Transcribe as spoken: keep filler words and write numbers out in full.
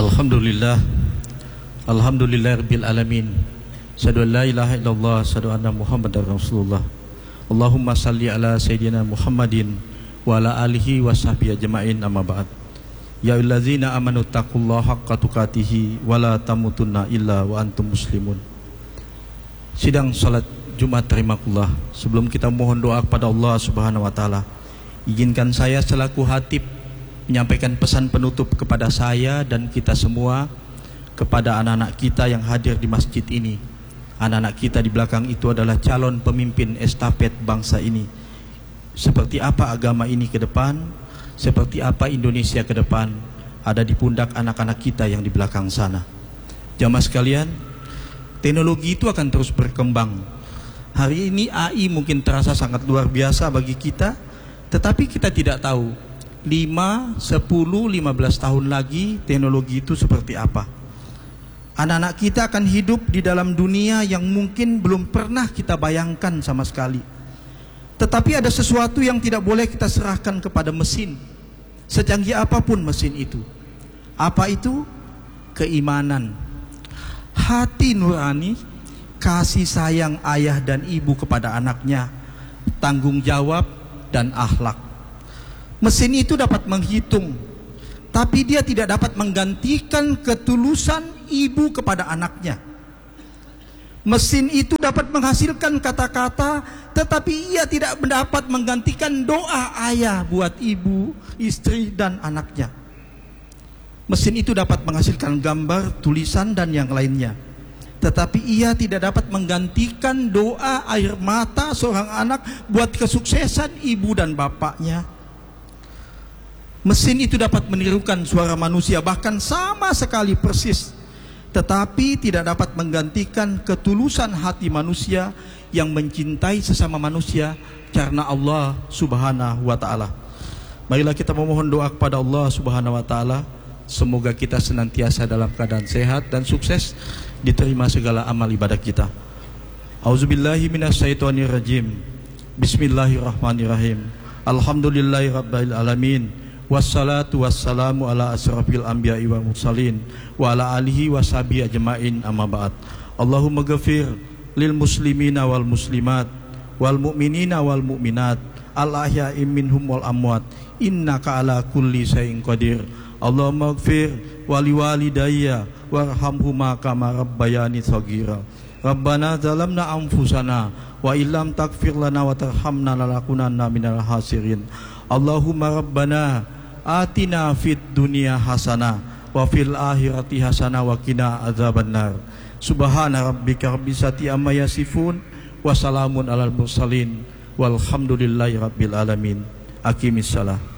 Alhamdulillah, Alhamdulillahirabbil alamin. Asyhadu an la ilaha illallah, asyhadu anna Muhammadar Rasulullah. Allahumma salli ala sayyidina Muhammadin wa ala alihi wa sahbihi ajma'in, amma ba'd. Ya ayyuhallazina amanu taqullaha haqqa tuqatih wa la tamutunna illa wa antum muslimun. Sidang salat Jumat rahimakumullah. Sebelum kita mohon doa kepada Allah Subhanahu wa taala, izinkan saya selaku khatib menyampaikan pesan penutup kepada saya dan kita semua, kepada anak-anak kita yang hadir di masjid ini. Anak-anak kita di belakang itu adalah calon pemimpin estafet bangsa ini. Seperti apa agama ini ke depan, seperti apa Indonesia ke depan, ada di pundak anak-anak kita yang di belakang sana. Jamaah sekalian, teknologi itu akan terus berkembang. Hari ini A I mungkin terasa sangat luar biasa bagi kita, tetapi kita tidak tahu lima, sepuluh, lima belas tahun lagi teknologi itu seperti apa. Anak-anak kita akan hidup di dalam dunia yang mungkin belum pernah kita bayangkan sama sekali. Tetapi ada sesuatu yang tidak boleh kita serahkan kepada mesin, secanggih apapun mesin itu. Apa itu? Keimanan, hati nurani, kasih sayang ayah dan ibu kepada anaknya, tanggung jawab dan akhlak. Mesin itu dapat menghitung, tapi dia tidak dapat menggantikan ketulusan ibu kepada anaknya. Mesin itu dapat menghasilkan kata-kata, tetapi ia tidak dapat menggantikan doa ayah buat ibu, istri, dan anaknya. Mesin itu dapat menghasilkan gambar, tulisan, dan yang lainnya, tetapi ia tidak dapat menggantikan doa air mata seorang anak buat kesuksesan ibu dan bapaknya. Mesin itu dapat menirukan suara manusia, bahkan sama sekali persis, tetapi tidak dapat menggantikan ketulusan hati manusia yang mencintai sesama manusia karena Allah Subhanahu wa taala. Marilah kita memohon doa kepada Allah Subhanahu wa taala, semoga kita senantiasa dalam keadaan sehat dan sukses, diterima segala amal ibadah kita. Auzubillahi minasyaitonirrajim. Bismillahirrahmanirrahim. Alhamdulillahirabbil alamin. Wassalatu wassalamu ala asrafil anbiya'i wal mursalin wa ala alihi wa sahbihi ajma'in, amma ba'd. Allahumma ghafir lil muslimina wal muslimat wal mu'minina wal mu'minat al ahya'i minhum wal amwat innaka ala kulli syai'in qadir. Allahumma ghafir wali walidayya warhamhuma kama rabbayani shaghira. Rabbana zalamna anfusana wa illam taghfir lana wa tarhamna lanakunanna minal khasirin. Allahumma rabbana atina fid dunya hasanah wa fil akhirati hasanah wa qina adzabannar. Subhana rabbika rabbil izzati amma yasifun wa salamun alal mursalin walhamdulillahi rabbil alamin. Aqimissalah.